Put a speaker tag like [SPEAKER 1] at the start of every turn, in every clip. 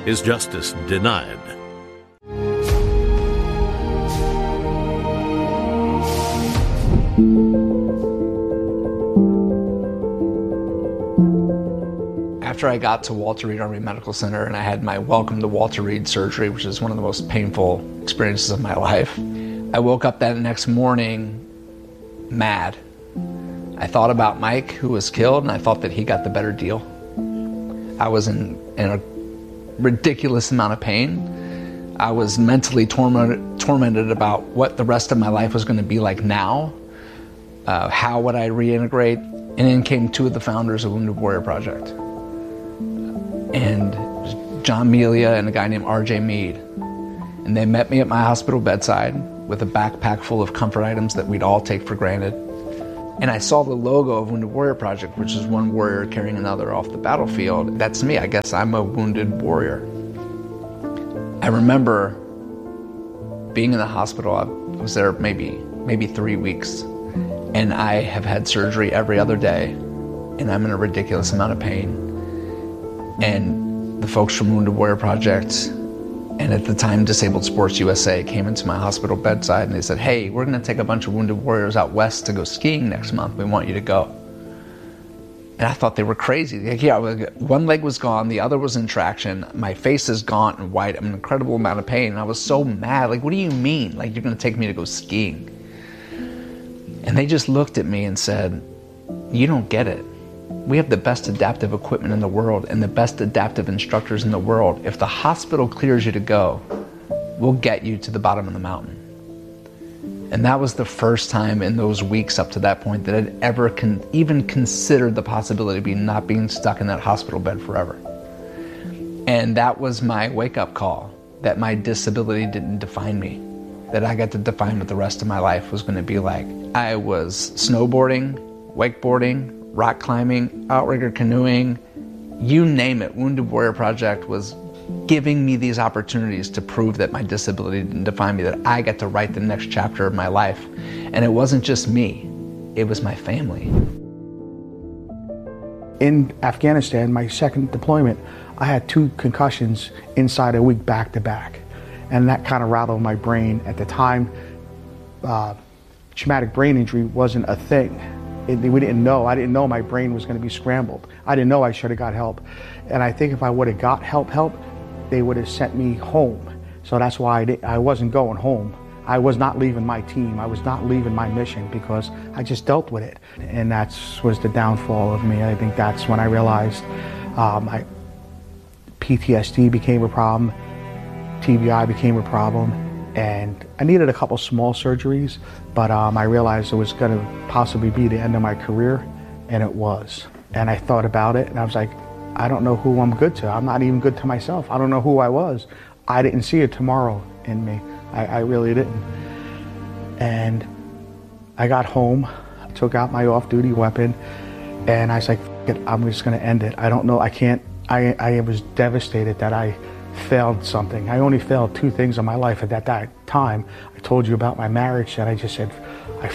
[SPEAKER 1] his justice denied.
[SPEAKER 2] After I got to Walter Reed Army Medical Center and I had my welcome to Walter Reed surgery, which is one of the most painful experiences of my life, I woke up that next morning mad. I thought about Mike, who was killed, and I thought that he got the better deal. I was in a ridiculous amount of pain. I was mentally tormented about what the rest of my life was going to be like now. How would I reintegrate? And in came two of the founders of Wounded Warrior Project. And John Melia and a guy named R.J. Mead. And they met me at my hospital bedside with a backpack full of comfort items that we'd all take for granted. And I saw the logo of Wounded Warrior Project, which is one warrior carrying another off the battlefield. That's me. I guess I'm a wounded warrior. I remember being in the hospital. I was there maybe 3 weeks. And I have had surgery every other day. And I'm in a ridiculous amount of pain. And the folks from Wounded Warrior Project, and at the time Disabled Sports USA, came into my hospital bedside and they said, hey, we're going to take a bunch of wounded warriors out west to go skiing next month. We want you to go. And I thought they were crazy. Like, yeah, one leg was gone, the other was in traction. My face is gaunt and white. I'm in an incredible amount of pain. And I was so mad. Like, what do you mean? Like, you're going to take me to go skiing? And they just looked at me and said, you don't get it. We have the best adaptive equipment in the world and the best adaptive instructors in the world. If the hospital clears you to go, we'll get you to the bottom of the mountain. And that was the first time in those weeks up to that point that I'd ever even considered the possibility of not being stuck in that hospital bed forever. And that was my wake-up call, that my disability didn't define me, that I got to define what the rest of my life was going to be like. I was snowboarding, wakeboarding, rock climbing, outrigger canoeing, you name it. Wounded Warrior Project was giving me these opportunities to prove that my disability didn't define me, that I got to write the next chapter of my life. And it wasn't just me, it was my family.
[SPEAKER 3] In Afghanistan, my second deployment, I had 2 concussions inside a week back to back. And that kind of rattled my brain. At the time, traumatic brain injury wasn't a thing. We didn't know. I didn't know my brain was going to be scrambled. I didn't know I should have got help. And I think if I would have got help, they would have sent me home. So that's why I wasn't going home. I was not leaving my team. I was not leaving my mission because I just dealt with it. And that was the downfall of me. I think that's when I realized PTSD became a problem, TBI became a problem, and I needed a couple small surgeries, but I realized it was going to possibly be the end of my career, and it was. And I thought about it, and I was like, I don't know who I'm good to. I'm not even good to myself. I don't know who I was. I didn't see a tomorrow in me. I really didn't. And I got home, I took out my off-duty weapon, and I was like, F it, I'm just going to end it. I don't know, I can't. I was devastated that I failed something. I only failed 2 things in my life at that time. I told you about my marriage, and I just said, I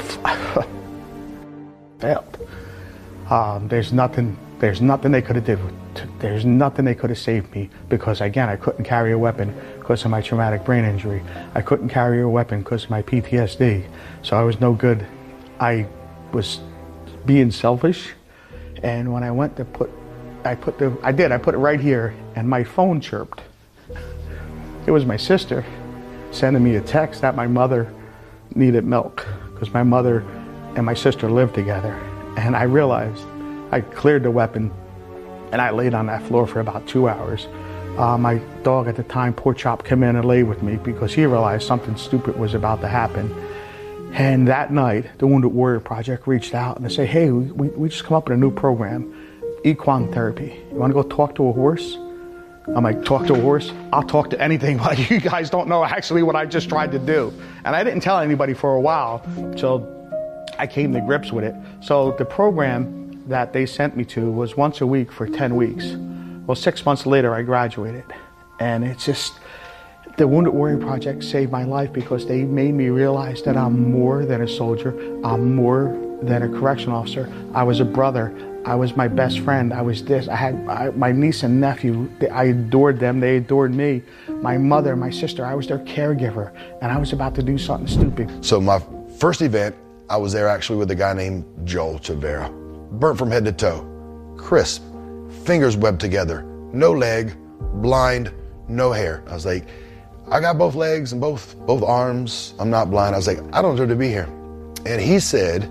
[SPEAKER 3] failed. There's nothing they could have did. There's nothing they could have saved me because, again, I couldn't carry a weapon because of my traumatic brain injury. I couldn't carry a weapon because of my PTSD. So I was no good. I was being selfish, and when I went to I put it right here, and my phone chirped. It was my sister sending me a text that my mother needed milk because my mother and my sister lived together. And I realized I cleared the weapon and I laid on that floor for about 2 hours. My dog at the time, Poor Chop, came in and lay with me because he realized something stupid was about to happen. And that night, the Wounded Warrior Project reached out and they said, hey, we just come up with a new program, equine therapy. You want to go talk to a horse? I'm like, talk to a horse? I'll talk to anything. Like, you guys don't know actually what I just tried to do. And I didn't tell anybody for a while till I came to grips with it. So the program that they sent me to was once a week for 10 weeks. Well, 6 months later, I graduated. And it's just, the Wounded Warrior Project saved my life because they made me realize that I'm more than a soldier. I'm more than a correction officer. I was a brother. I was my best friend. I was this. My niece and nephew. I adored them. They adored me. My mother, my sister, I was their caregiver. And I was about to do something stupid.
[SPEAKER 1] So my first event, I was there actually with a guy named Joel Chavera. Burnt from head to toe. Crisp. Fingers webbed together. No leg. Blind. No hair. I was like, I got both legs and both arms. I'm not blind. I was like, I don't deserve to be here. And he said,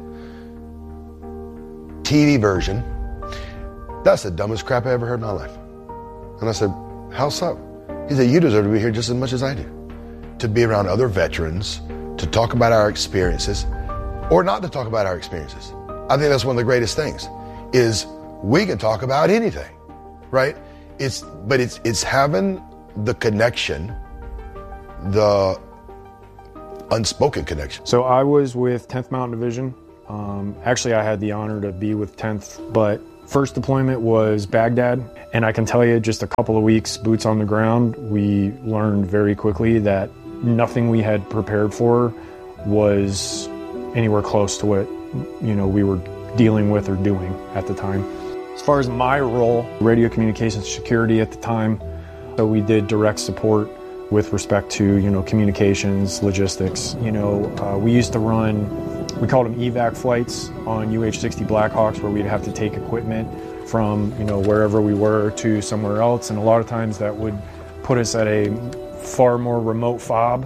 [SPEAKER 1] TV version, that's the dumbest crap I ever heard in my life. And I said, how so? He said, you deserve to be here just as much as I do. To be around other veterans, to talk about our experiences, or not to talk about our experiences. I think that's one of the greatest things, is we can talk about anything, right? It's having the connection, the unspoken connection.
[SPEAKER 4] So I was with 10th Mountain Division. Actually, I had the honor to be with 10th, but first deployment was Baghdad. And I can tell you, just a couple of weeks, boots on the ground, we learned very quickly that nothing we had prepared for was anywhere close to what, we were dealing with or doing at the time. As far as my role, radio communications security at the time, so we did direct support with respect to, communications, logistics. We used to run, we called them evac flights on UH-60 Blackhawks, where we'd have to take equipment from, wherever we were to somewhere else. And a lot of times that would put us at a far more remote FOB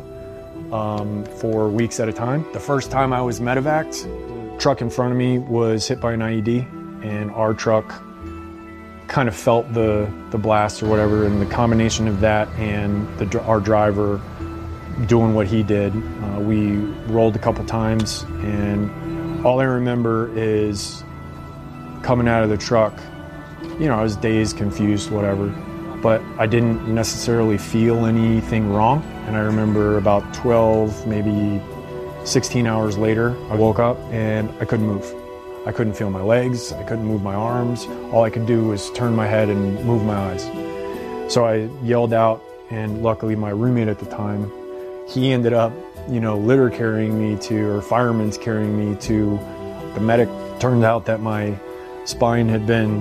[SPEAKER 4] for weeks at a time. The first time I was medevaced, the truck in front of me was hit by an IED, and our truck kind of felt the blast or whatever, and the combination of that and our driver doing what he did, we rolled a couple times, and all I remember is coming out of the truck, I was dazed, confused, whatever, but I didn't necessarily feel anything wrong. And I remember about 12, maybe 16 hours later, I woke up and I couldn't move. I couldn't feel my legs, I couldn't move my arms. All I could do was turn my head and move my eyes. So I yelled out, and luckily my roommate at the time, he ended up, litter carrying me or firemen's carrying me to the medic. Turned out that my spine had been,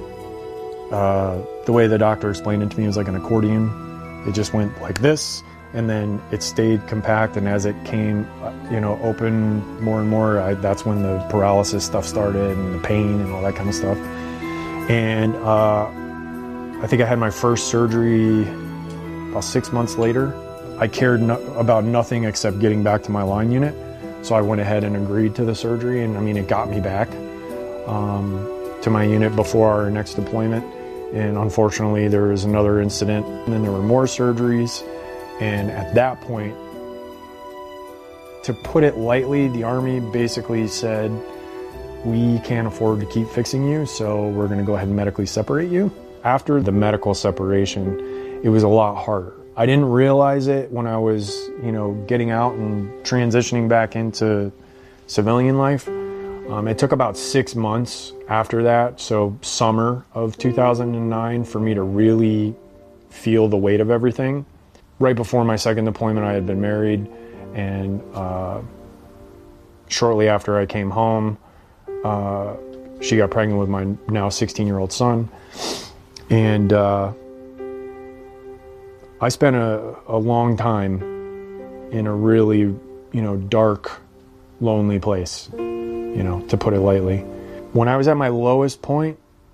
[SPEAKER 4] the way the doctor explained it to me, was like an accordion. It just went like this, and then it stayed compact, and as it came, open more and more, that's when the paralysis stuff started, and the pain and all that kind of stuff. And I think I had my first surgery about 6 months later. I cared about nothing except getting back to my line unit, so I went ahead and agreed to the surgery, and it got me back to my unit before our next deployment. And unfortunately, there was another incident, and then there were more surgeries. And at that point, to put it lightly, the Army basically said, we can't afford to keep fixing you, so we're going to go ahead and medically separate you. After the medical separation, it was a lot harder. I didn't realize it when I was, getting out and transitioning back into civilian life. It took about 6 months after that, so summer of 2009, for me to really feel the weight of everything. Right before my second deployment, I had been married, and shortly after I came home, she got pregnant with my now 16-year-old son. And I spent a long time in a really, dark, lonely place, to put it lightly. When I was at my lowest point,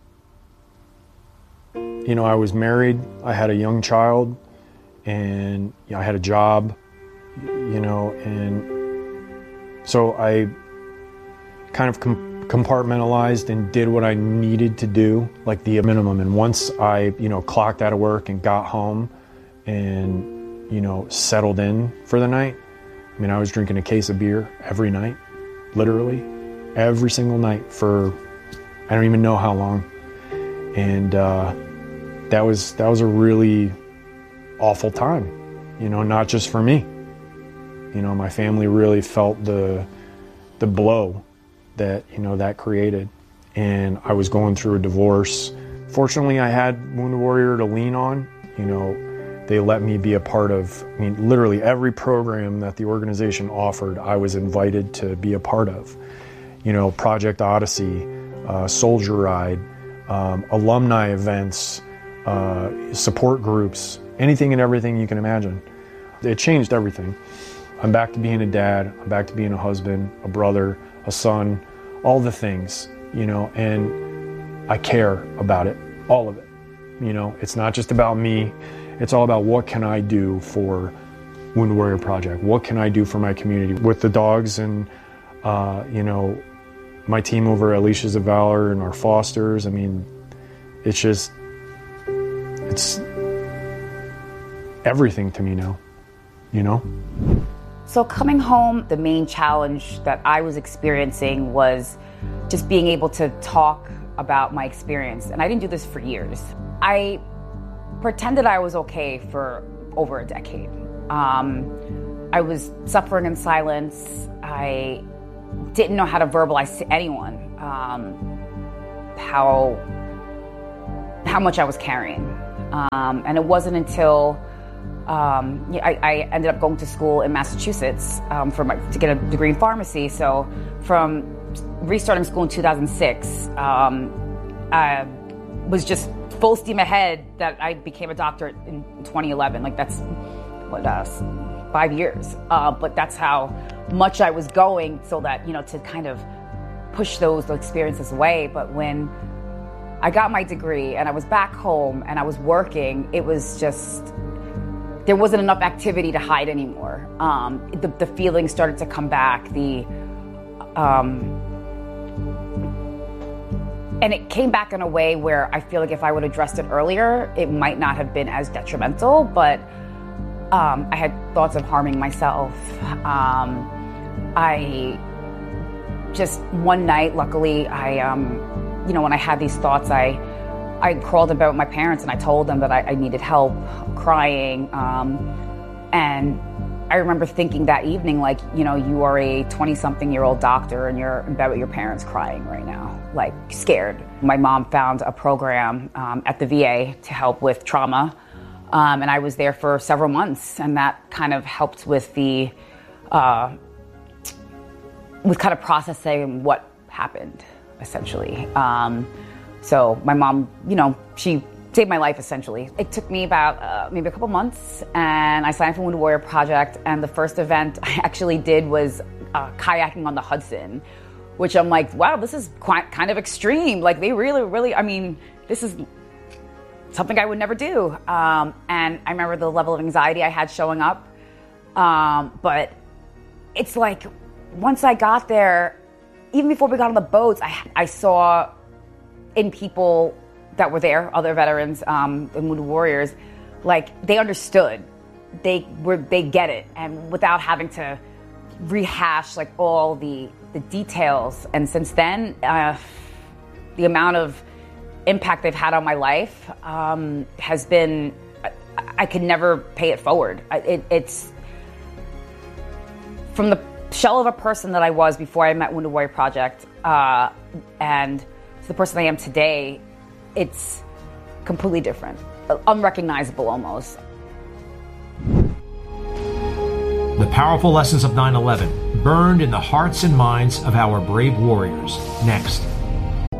[SPEAKER 4] I was married, I had a young child, and I had a job, and so I kind of compartmentalized and did what I needed to do, like the minimum. And once I, clocked out of work and got home and, settled in for the night, I was drinking a case of beer every night, literally every single night for, I don't even know how long. And that was a really awful time, not just for me. My family really felt the blow that, that created. And I was going through a divorce. Fortunately, I had Wounded Warrior to lean on. They let me be a part of, literally every program that the organization offered, I was invited to be a part of. Project Odyssey, Soldier Ride, alumni events, support groups, anything and everything you can imagine. It changed everything. I'm back to being a dad, I'm back to being a husband, a brother, a son, all the things, and I care about it, all of it. It's not just about me, it's all about what can I do for Wounded Warrior Project? What can I do for my community? With the dogs and, my team over at Leashes of Valor and our fosters, it's everything to me now,
[SPEAKER 5] So coming home, the main challenge that I was experiencing was just being able to talk about my experience. And I didn't do this for years. I pretended I was okay for over a decade. I was suffering in silence. I didn't know how to verbalize to anyone how much I was carrying. And it wasn't until I ended up going to school in Massachusetts to get a degree in pharmacy. So from restarting school in 2006, I was just full steam ahead that I became a doctor in 2011. That's 5 years. But that's how much I was going, so that, to kind of push those experiences away. But when I got my degree and I was back home and I was working, it was just, there wasn't enough activity to hide anymore. The feelings started to come back. And it came back in a way where I feel like if I would have addressed it earlier, it might not have been as detrimental, but I had thoughts of harming myself. I just, one night, luckily, when I had these thoughts, I crawled about my parents and I told them that I needed help, crying. And I remember thinking that evening, you are a 20-something-year-old doctor and you're in bed with your parents crying right now, scared. My mom found a program at the VA to help with trauma. And I was there for several months, and that kind of helped with with kind of processing what happened, essentially. So my mom, she saved my life, essentially. It took me about maybe a couple months, and I signed up for Wounded Warrior Project, and the first event I actually did was kayaking on the Hudson, which I'm like, wow, this is kind of extreme. They really, this is something I would never do. And I remember the level of anxiety I had showing up. But it's once I got there, even before we got on the boats, I saw in people that were there, other veterans, and Wounded Warriors, they understood. They get it. And without having to rehash all the details. And since then, the amount of impact they've had on my life has been, I could never pay it forward. It's from the shell of a person that I was before I met Wounded Warrior Project, and to the person I am today, it's completely different, unrecognizable almost.
[SPEAKER 6] The powerful lessons of 9/11 burned in the hearts and minds of our brave warriors. Next.